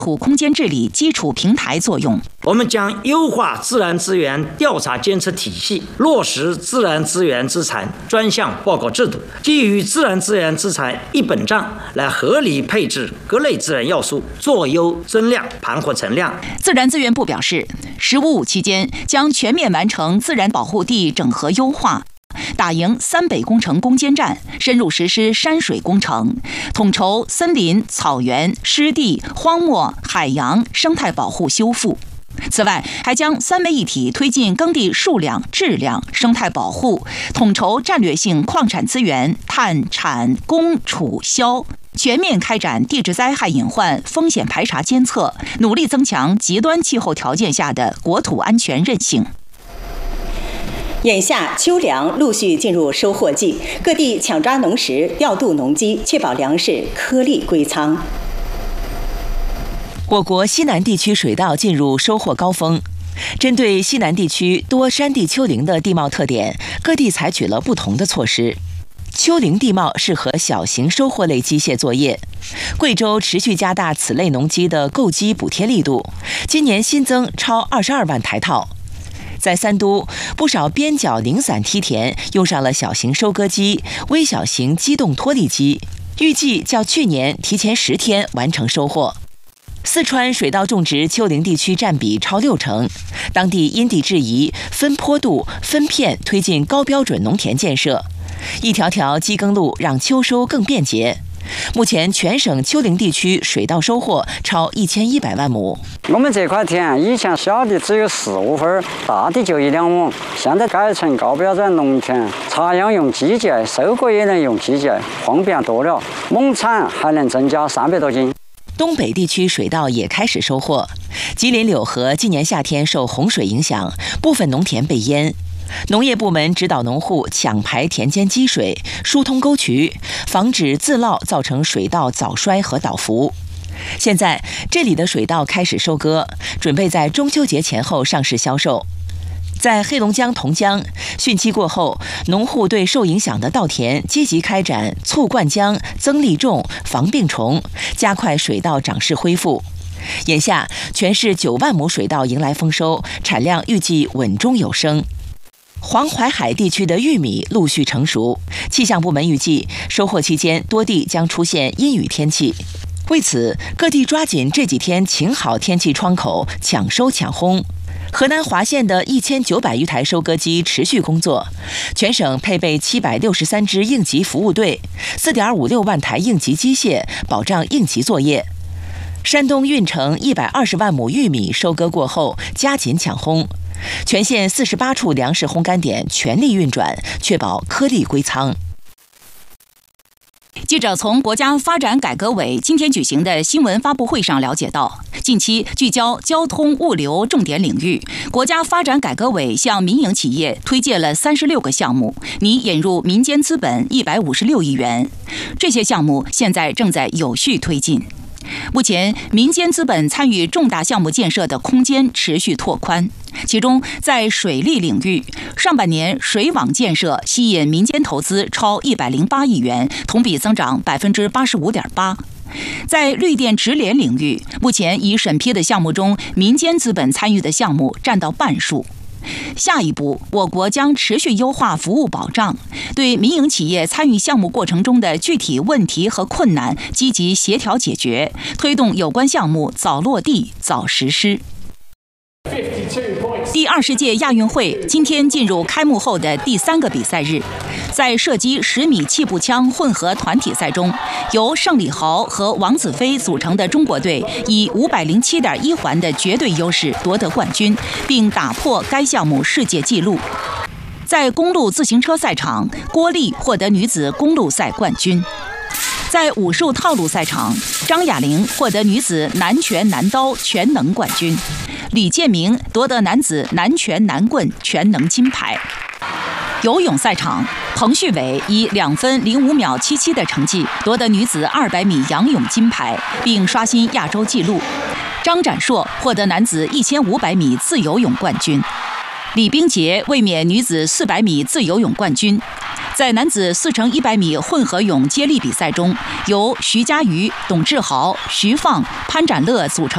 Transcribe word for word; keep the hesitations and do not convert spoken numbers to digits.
土空间治理基础平台作用。 我们将优化自然资源调查监测体系，落实自然资源资产专项报告制度，基于自然资源资产一本账来合理配置各类资源要素，做优增量，盘活存量。 自然资源部表示，十五五期间将全面完成自然保护地整合优化，打赢三北工程攻坚战，深入实施山水工程，统筹森林、草原、湿地、荒漠、海洋生态保护修复。此外，还将三位一体推进耕地数量、质量、生态保护，统筹战略性矿产资源碳产供储销，全面开展地质灾害隐患风险排查监测，努力增强极端气候条件下的国土安全韧性。 眼下秋粮陆续进入收获季，各地抢抓农时，调度农机，确保粮食颗粒归仓。 我国西南地区水稻进入收获高峰。针对西南地区多山地丘陵的地貌特点，各地采取了不同的措施。丘陵地貌适合小型收获类机械作业。贵州持续加大此类农机的购机补贴力度，今年新增超二十二万台套。在三都，不少边角零散梯田用上了小型收割机、微小型机动脱粒机，预计较去年提前十天完成收获。四川水稻种植丘陵地区占比超六成，当地因地制宜、分坡度、分片推进高标准农田建设，一条条机耕路让秋收更便捷。目前全省丘陵地区水稻收获超一千一百万亩。 我们这块田以前小的只有四五分，大的就一两亩，现在改成高标准农田，插秧用机械，收割也能用机械，方便多了，亩产还能增加三百多斤。 东北地区水稻也开始收获，吉林柳河今年夏天受洪水影响，部分农田被淹。农业部门指导农户抢排田间积水，疏通沟渠，防止自涝造成水稻早衰和倒伏。现在这里的水稻开始收割，准备在中秋节前后上市销售。在黑龙江同江，汛期过后，农户对受影响的稻田积极开展促灌浆、增粒种、防病虫，加快水稻长势恢复。眼下，全市九万亩水稻迎来丰收，产量预计稳中有升。黄淮海地区的玉米陆续成熟，气象部门预计收获期间多地将出现阴雨天气。为此，各地抓紧这几天晴好天气窗口，抢收抢烘。河南滑县的一千九百余台收割机持续工作，全省配备七百六十三支应急服务队，四点五六万台应急机械，保障应急作业。山东运城一百二十万亩玉米收割过后，加紧抢烘，全县四十八处粮食烘干点全力运转，确保颗粒归仓。 记者从国家发展改革委今天举行的新闻发布会上了解到，近期聚焦交通物流重点领域，国家发展改革委向民营企业推介了三十六个项目，拟引入民间资本一百五十六亿元。这些项目现在正在有序推进。目前，民间资本参与重大项目建设的空间持续拓宽。其中，在水利领域，上半年水网建设吸引民间投资超一百零八亿元，同比增长百分之八十五点八。在绿电直联领域，目前已审批的项目中，民间资本参与的项目占到半数。下一步，我国将持续优化服务保障，对民营企业参与项目过程中的具体问题和困难积极协调解决，推动有关项目早落地、早实施。第二十届亚运会今天进入开幕后的第三个比赛日，在射击十米气步枪混合团体赛中，由盛礼豪和王子飞组成的中国队以五百零七点一环的绝对优势夺得冠军，并打破该项目世界纪录。在公路自行车赛场，郭丽获得女子公路赛冠军。在武术套路赛场，张雅玲获得女子男拳男刀全能冠军，李建明夺得男子男拳男棍全能金牌。游泳赛场，彭旭伟以两分零五秒七七的成绩夺得女子二百米仰泳金牌，并刷新亚洲纪录。张展硕获得男子一千五百米自由泳冠军。李冰洁卫冕女子四百米自由泳冠军。在男子四乘一百米混合泳接力比赛中，由徐嘉余、董志豪、徐放、潘展乐组成